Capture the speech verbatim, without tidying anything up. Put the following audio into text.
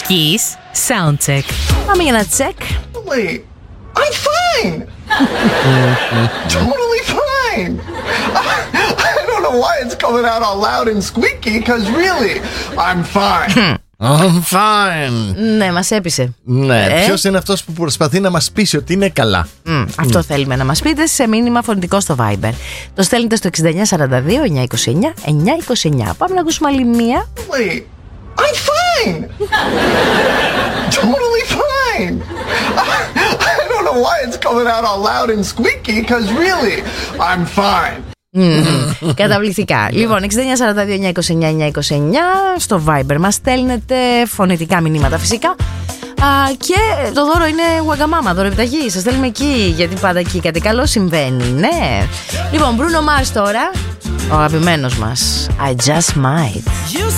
Kiss Soundcheck. Πάμε για ένα check. Wait, I'm fine. Totally fine. I don't know why it's coming out all loud and squeaky, because really, I'm fine. I'm fine. Ναι, μας έπεισε. Ναι, ε? ποιος είναι αυτός που προσπαθεί να μας πείσει ότι είναι καλά? Mm, αυτό mm. θέλουμε να μας πείτε σε μήνυμα φωνητικό στο Viber. Το στέλνετε στο εξήντα εννιά σαράντα δύο εννιακόσια είκοσι εννιά εννιακόσια είκοσι εννιά. Πάμε να ακούσουμε άλλη μία. Wait, I'm fine. Totally fine. I don't know why it's coming out all loud and squeaky, because really, I'm fine. Mm, καταπληκτικά. Λοιπόν, εξήντα εννιά σαράντα δύο εννιακόσια είκοσι εννιά εννιακόσια είκοσι εννιά στο Viber μας στέλνετε φωνητικά μηνύματα φυσικά. Α, και το δώρο είναι Wagamama, δώρο επιταγή. Σας στέλνουμε εκεί, γιατί πάντα εκεί κάτι καλό συμβαίνει. Ναι. Λοιπόν, Bruno Mars τώρα, ο αγαπημένος μας I Just Might.